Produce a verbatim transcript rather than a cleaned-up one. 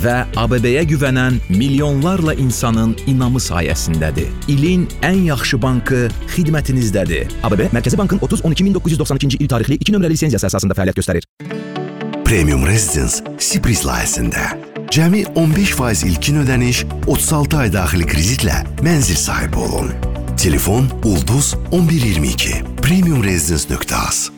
və A B B-yə güvənən milyonlarla insanın inamı sayəsindədir. İlin ən yaxşı bankı xidmətinizdədir. A B B Mərkəzi Bankın otuz on iki min doqquz yüz doxsan ikinci il tarixli iki nömrəli lisenziyası əsasında fəaliyyət göstərir. Premium Residence Sipris layihəsində cəmi on beş faiz ilkin ödəniş, otuz altı ay daxili kreditlə mənzil sahibi olun. Telefon Ulduz on bir iyirmi iki premium residence nöqtə az.